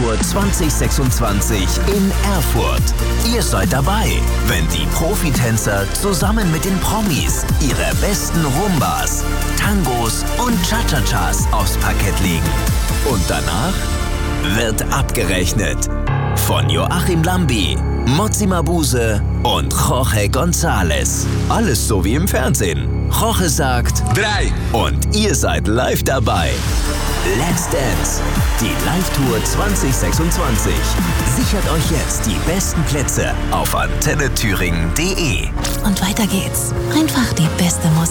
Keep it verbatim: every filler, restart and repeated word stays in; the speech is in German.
Live-Tour zwanzig sechsundzwanzig in Erfurt. Ihr seid dabei, wenn die Profitänzer zusammen mit den Promis ihre besten Rumbas, Tangos und Cha-Cha-Chas aufs Parkett legen. Und danach wird abgerechnet. Von Joachim Lambi, Motsi Mabuse und Jorge González. Alles so wie im Fernsehen. Jorge sagt drei und ihr seid live dabei. Let's Dance, die Live-Tour zwanzig sechsundzwanzig. Sichert euch jetzt die besten Plätze auf antenne thüringen punkt de. Und weiter geht's. Einfach die beste Musik.